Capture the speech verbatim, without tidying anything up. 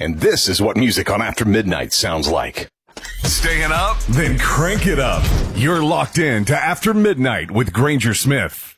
And this is what music on After Midnight sounds like. Staying up? Then crank it up. You're locked in to After Midnight with Granger Smith.